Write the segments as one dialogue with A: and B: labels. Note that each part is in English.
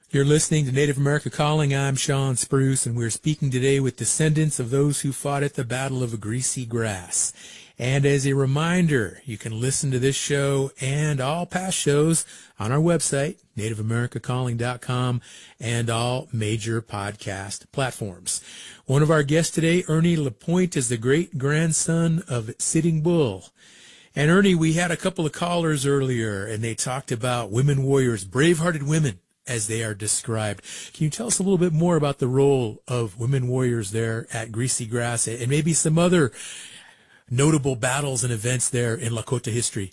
A: You're listening to Native America Calling. I'm Sean Spruce, and we're speaking today with descendants of those who fought at the Battle of Greasy Grass. And as a reminder, you can listen to this show and all past shows on our website, nativeamericacalling.com, and all major podcast platforms. One of our guests today, Ernie Lapointe, is the great-grandson of Sitting Bull. And Ernie, we had a couple of callers earlier, and they talked about women warriors, brave-hearted women, as they are described. Can you tell us a little bit more about the role of women warriors there at Greasy Grass and maybe some other notable battles and events there in Lakota history?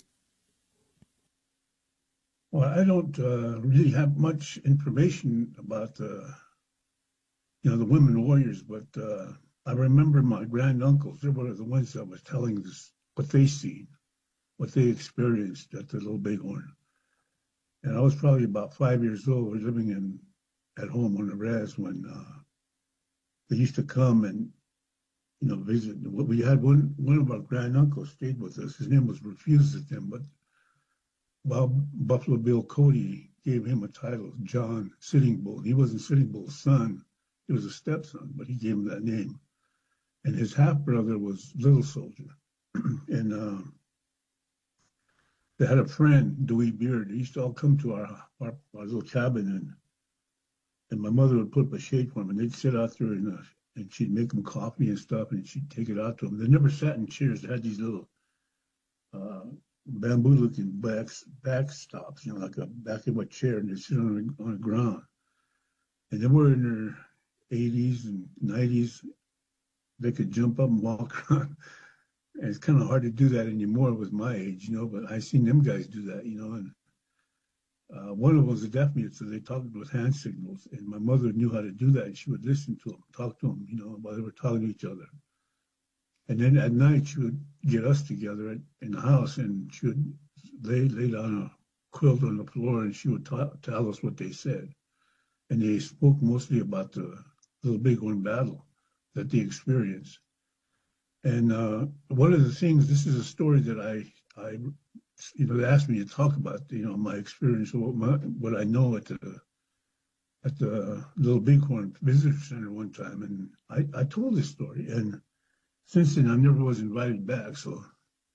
B: Well, I don't really have much information about the women warriors, but I remember my granduncles. They were the ones that was telling us what they seen, what they experienced at the Little Bighorn. And I was probably about 5 years old. We were living at home on the res when they used to come and visit. We had one of our granduncles stayed with us. His name was Refused at them, but Buffalo Bill Cody gave him a title, John Sitting Bull. He wasn't Sitting Bull's son; he was a stepson, but he gave him that name. And his half brother was Little Soldier, and they had a friend, Dewey Beard. He used to all come to our little cabin, and my mother would put up a shade for him, and they'd sit out there, and she'd make them coffee and stuff, and she'd take it out to them. They never sat in chairs. They had these little bamboo-looking backstops, like a back of a chair, and they'd sit on the ground. And they were in their 80s and 90s. They could jump up and walk around. And it's kind of hard to do that anymore with my age, but I seen them guys do that, and one of them was a deaf mute, so they talked with hand signals, and my mother knew how to do that, and she would listen to them, talk to them, while they were talking to each other. And then at night, she would get us together in the house, and she would lay down a quilt on the floor, and she would tell us what they said. And they spoke mostly about the Little Bighorn battle that they experienced. And one of the things, this is a story that they asked me to talk about, my experience, what I know at the Little Bighorn Visitor Center one time. And I told this story. And since then, I never was invited back. So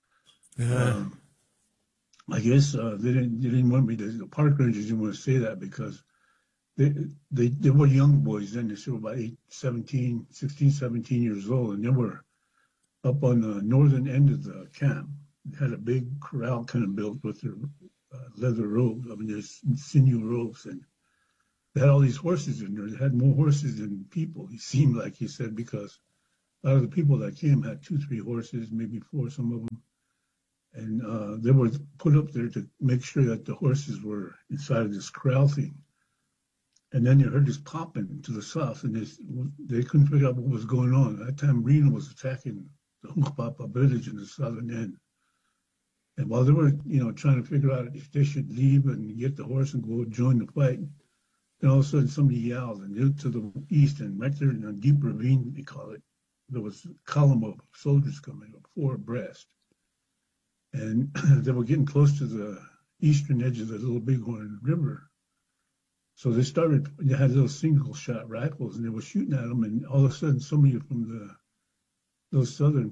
B: I guess they didn't want me to, the park rangers didn't want to say that because they were young boys then. They were about 16, 17 years old. And they were up on the northern end of the camp. They had a big corral kind of built with their leather robes. I mean, there's sinew ropes, and they had all these horses in there. They had more horses than people, it seemed like, he said, because a lot of the people that came had 2-3 horses, maybe 4, some of them. And they were put up there to make sure that the horses were inside of this corral thing. And then they heard this popping to the south, and they couldn't figure out what was going on. At that time, Reno was attacking the Hunkpapa village in the southern end. And while they were, trying to figure out if they should leave and get the horse and go join the fight, then all of a sudden somebody yelled, and they looked to the east, and right there in a deep ravine, they call it, there was a column of soldiers coming up, 4 abreast. And they were getting close to the eastern edge of the Little Bighorn River. So they had little single-shot rifles, and they were shooting at them, and all of a sudden somebody from those southern,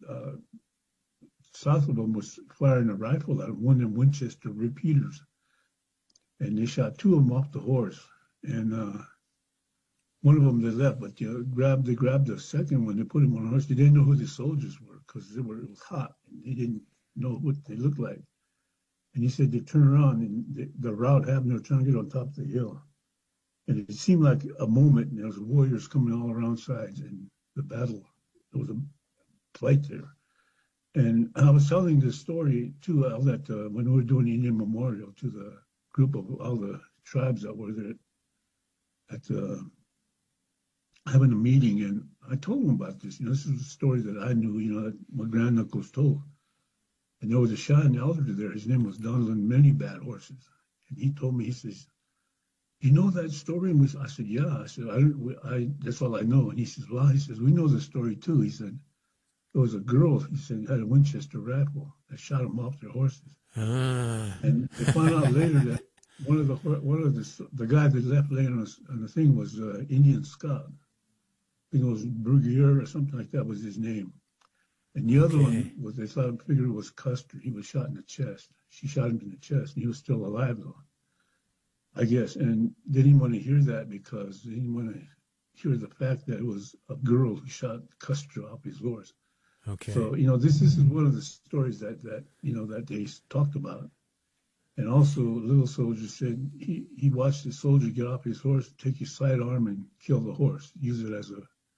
B: south of them was firing a rifle at them, one of them Winchester repeaters. And they shot 2 of them off the horse. And one of them they left, but they grabbed the second one, they put him on a horse. They didn't know who the soldiers were because it was hot, and they didn't know what they looked like. And he said they turned around, and the route happened, they were trying to get on top of the hill. And it seemed like a moment, and there was warriors coming all around sides, and the battle, there was a fight there. And I was telling this story too, that when we were doing the Indian Memorial to the group of all the tribes that were there at having a meeting, and I told them about this. This is a story that I knew, that my granduncles told. And there was a Cheyenne elder there. His name was Donald Many Bad Horses. And he told me, he says, "You know that story?" And I said, "Yeah." I said, that's all I know. And he says, "Well," he says, "we know the story too." He said, "There was a girl," he said, had a Winchester rifle that shot them off their horses. And they found out later that The guy that left laying on the thing was Indian Scout. I think it was Bruguier or something like that was his name. And the other
A: Okay.
B: one was, they thought, figured was Custer. He was shot in the chest. She shot him in the chest, and he was still alive, though, I guess. And they didn't want to hear that because they didn't want to hear the fact that it was a girl who shot Custer off his horse.
A: Okay.
B: So, this is one of the stories that they talked about. And also, Little Soldier said he watched the soldier get off his horse, take his sidearm, and kill the horse, use it as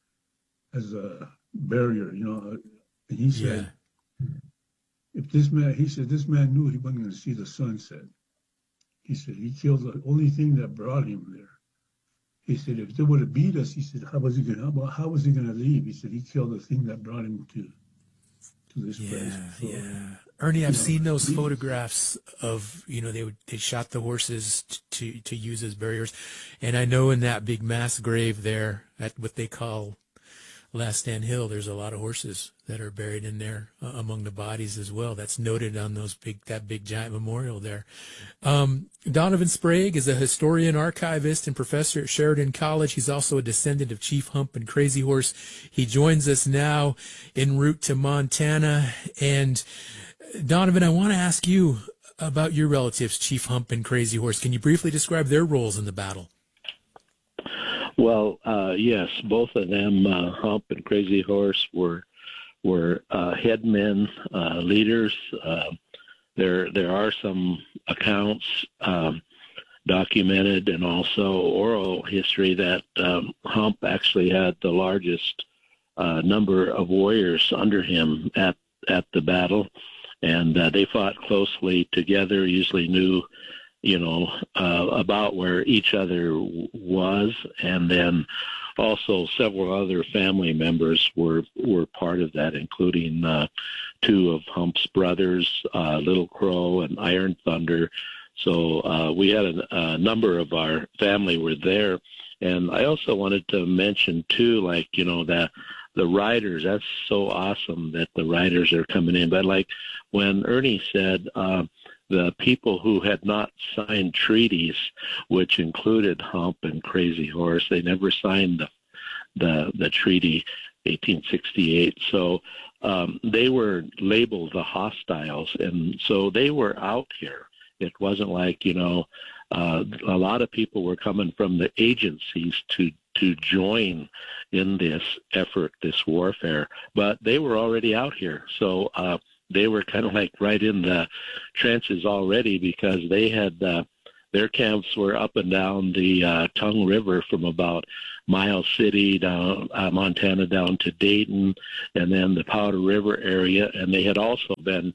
B: a barrier, And he said, this man knew he wasn't going to see the sunset. He said he killed the only thing that brought him there. He said if they would have beat us, he said, how was he going to leave? He said he killed the thing that brought him to this place. So,
A: Ernie, I've seen those photographs of, they shot the horses to use as barriers. And I know in that big mass grave there at what they call Last Stand Hill, there's a lot of horses that are buried in there among the bodies as well. That's noted on that big giant memorial there. Donovan Sprague is a historian, archivist, and professor at Sheridan College. He's also a descendant of Chief Hump and Crazy Horse. He joins us now en route to Montana. And Donovan, I want to ask you about your relatives, Chief Hump and Crazy Horse. Can you briefly describe their roles in the battle?
C: Well, yes, both of them, Hump and Crazy Horse, were headmen, leaders. There are some accounts documented and also oral history that Hump actually had the largest number of warriors under him at the battle, and they fought closely together. Usually knew about where each other was, and then also several other family members were part of that, including two of Hump's brothers, Little Crow and Iron Thunder. So we had a number of our family were there. And I also wanted to mention, too, that the riders, that's so awesome that the riders are coming in. But like when Ernie said, the people who had not signed treaties, which included Hump and Crazy Horse, they never signed the treaty, 1868. So they were labeled the hostiles, and so they were out here. It wasn't like, a lot of people were coming from the agencies to join in this effort, this warfare, but they were already out here. So they were kind of like right in the trenches already, because they had their camps were up and down the Tongue River from about Miles City down Montana down to Dayton, and then the Powder River area. And they had also been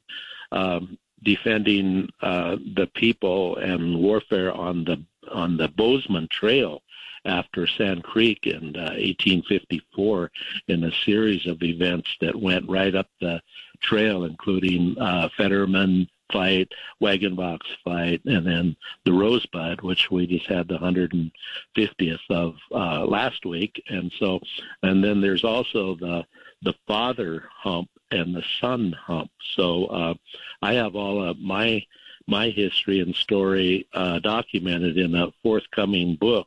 C: defending the people and warfare on the Bozeman Trail after Sand Creek in 1854, in a series of events that went right up the trail, including Fetterman fight, Wagon Box fight, and then the Rosebud, which we just had the 150th of last week. And then there's also the father Hump and the son Hump. So I have all of my history and story documented in a forthcoming book.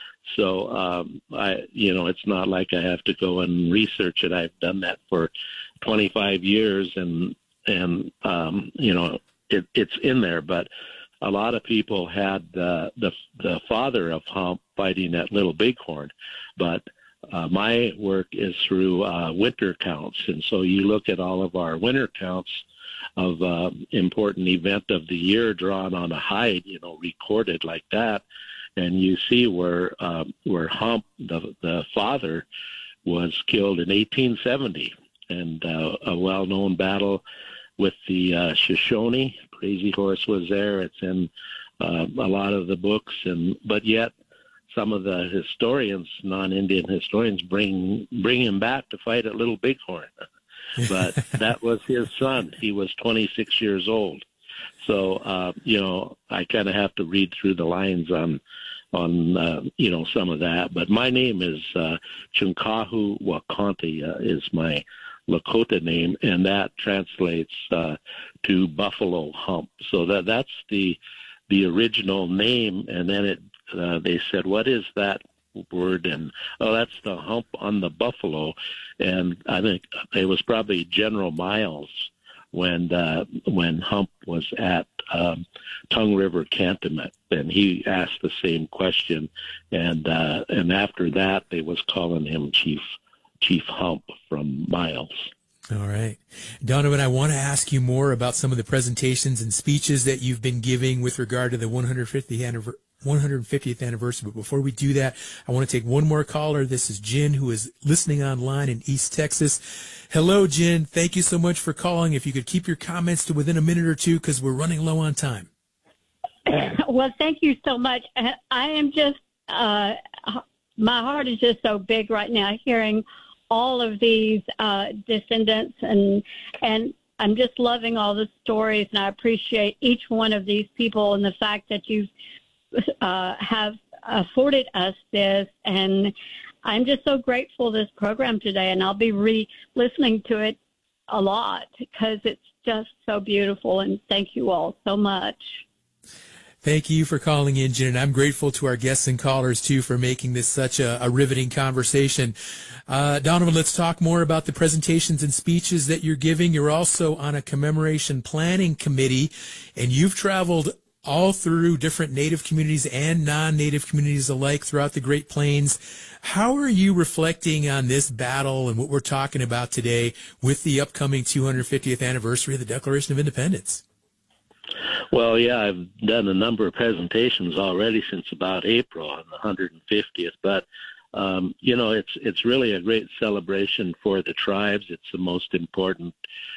C: So it's not like I have to go and research it. I've done that for 25 years, and it's in there. But a lot of people had the father of Hump fighting at Little Bighorn, but my work is through winter counts, and so you look at all of our winter counts of important event of the year drawn on a hide, recorded like that, and you see where Hump, the father, was killed in 1870, and a well-known battle with the Shoshone. Crazy Horse was there. It's in a lot of the books, but yet some of the historians, non-Indian historians, bring him back to fight at Little Bighorn. But that was his son. He was 26 years old. So, I kind of have to read through the lines on some of that. But my name is Chunkahu Wakanti is my Lakota name, and that translates to Buffalo Hump. So that's the the original name, and then they said, "What is that word?" And that's the hump on the buffalo. And I think it was probably General Miles when Hump was at Tongue River Cantonment, and he asked the same question, and after that they was calling him Chief Hump from Miles.
A: All right. Donovan, I want to ask you more about some of the presentations and speeches that you've been giving with regard to the 150th anniversary. But before we do that, I want to take one more caller. This is Jen, who is listening online in East Texas. Hello, Jen. Thank you so much for calling. If you could keep your comments to within a minute or two, because we're running low on time.
D: Well, thank you so much. I am just, my heart is just so big right now hearing all of these descendants, and I'm just loving all the stories, and I appreciate each one of these people and the fact that you have afforded us this, and I'm just so grateful for this program today, and I'll be re-listening to it a lot because it's just so beautiful, and thank you all so much.
A: Thank you for calling in, Jen, and I'm grateful to our guests and callers, too, for making this such a riveting conversation. Donovan, let's talk more about the presentations and speeches that you're giving. You're also on a commemoration planning committee, and you've traveled all through different Native communities and non-Native communities alike throughout the Great Plains. How are you reflecting on this battle and what we're talking about today with the upcoming 250th anniversary of the Declaration of Independence?
C: Well, yeah, I've done a number of presentations already since about April on the 150th, but it's really a great celebration for the tribes. It's the most important,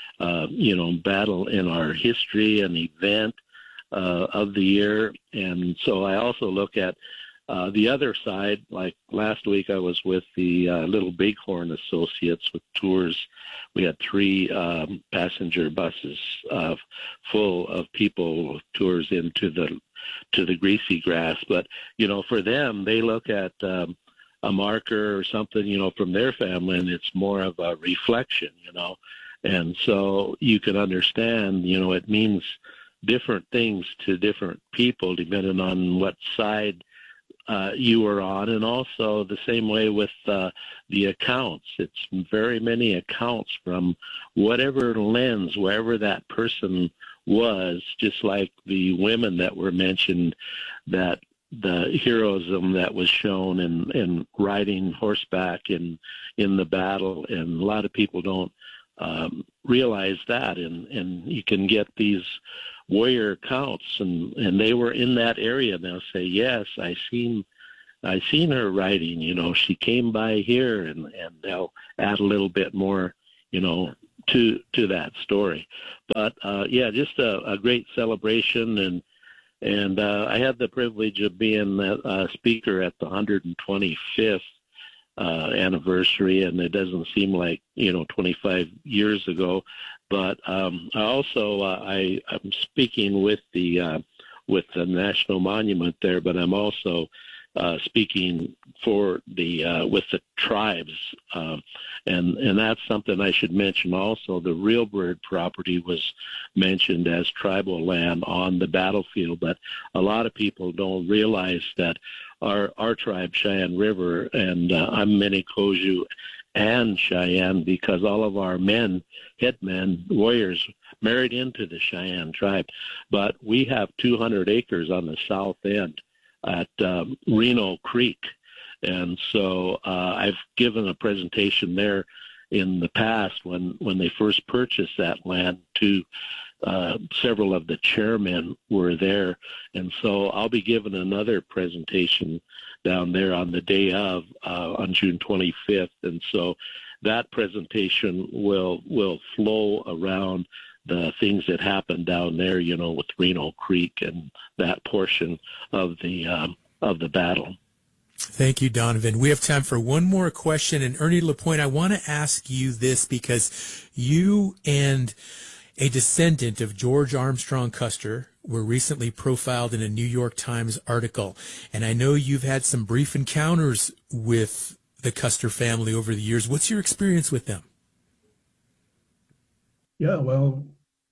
C: battle in our history and event of the year. And so I also look at the other side. Like last week, I was with the Little Bighorn Associates with tours. We had 3 passenger buses full of people, tours into the greasy grass. But for them, they look at a marker or something, from their family, and it's more of a reflection, And so you can understand, it means different things to different people depending on what side you were on, and also the same way with the accounts. It's very many accounts from whatever lens, wherever that person was, just like the women that were mentioned, that the heroism that was shown in riding horseback in the battle, and a lot of people don't realize that, and you can get these warrior accounts, and they were in that area, and they'll say, yes, I seen her riding, she came by here, and they'll add a little bit more, to that story. But just a great celebration, and I had the privilege of being a speaker at the 125th anniversary, and it doesn't seem like 25 years ago. But I'm speaking with the National Monument there, but I'm also speaking for with the tribes, and that's something I should mention also. The Real Bird property was mentioned as tribal land on the battlefield, but a lot of people don't realize that our tribe, Cheyenne River, and I'm Minikoju and Cheyenne, because all of our headmen, warriors, married into the Cheyenne tribe. But we have 200 acres on the south end at Reno Creek. And so I've given a presentation there in the past when they first purchased that land to several of the chairmen were there. And so I'll be giving another presentation down there on the day of, on June 25th. And so that presentation will flow around the things that happened down there, with Reno Creek and that portion of the battle.
A: Thank you, Donovan. We have time for one more question. And Ernie LaPointe, I want to ask you this because you and a descendant of George Armstrong Custer were recently profiled in a New York Times article. And I know you've had some brief encounters with the Custer family over the years. What's your experience with them?
B: Yeah, well,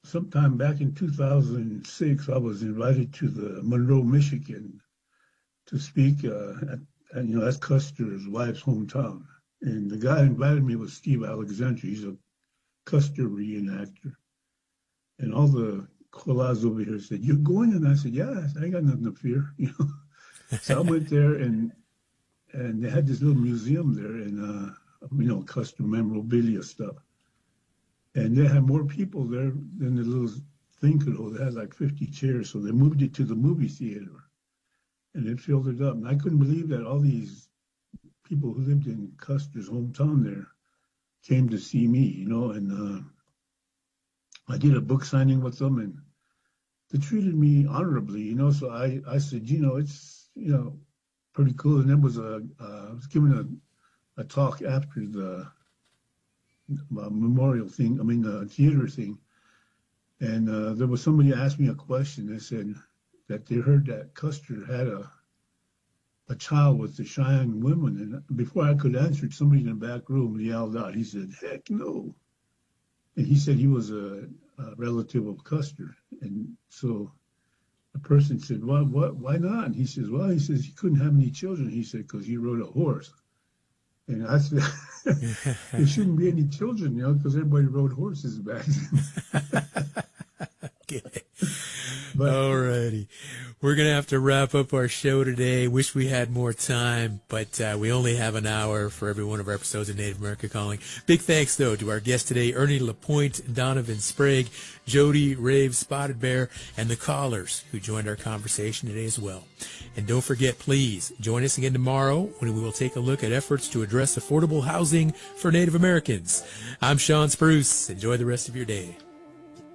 B: sometime back in 2006, I was invited to the Monroe, Michigan, to speak that's Custer's wife's hometown. And the guy invited me was Steve Alexander. He's a Custer reenactor. And all the koalas over here said, "You're going?" And I said, "Yeah, I ain't got nothing to fear." So I went there, and they had this little museum there, and Custer memorabilia stuff. And they had more people there than the little thing could hold. They had like 50 chairs, so they moved it to the movie theater, and it filled it up. And I couldn't believe that all these people who lived in Custer's hometown there came to see me, and I did a book signing with them, and they treated me honorably, So I said, it's, pretty cool. And I was giving a talk after the memorial thing, the theater thing. And there was somebody asked me a question. They said that they heard that Custer had a child with the Cheyenne women. And before I could answer it, somebody in the back room yelled out. He said, "Heck no." And he said he was a relative of Custer. And so the person said, why not? And he says, he couldn't have any children. He said, because he rode a horse. And I said, there shouldn't be any children, because everybody rode horses back then.
A: Okay. All righty. We're going to have to wrap up our show today. Wish we had more time, but we only have an hour for every one of our episodes of Native America Calling. Big thanks, though, to our guests today, Ernie LaPointe, Donovan Sprague, Jody, Rave, Spotted Bear, and the callers who joined our conversation today as well. And don't forget, please, join us again tomorrow when we will take a look at efforts to address affordable housing for Native Americans. I'm Sean Spruce. Enjoy the rest of your day.